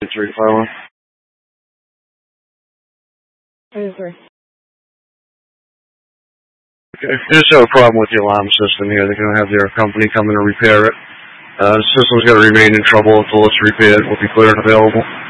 351. Yes, sir. Okay. There's no problem with the alarm system here. They're going to have their company come in and repair it. The system's going to remain in trouble until it's repaired. Will be clear and available.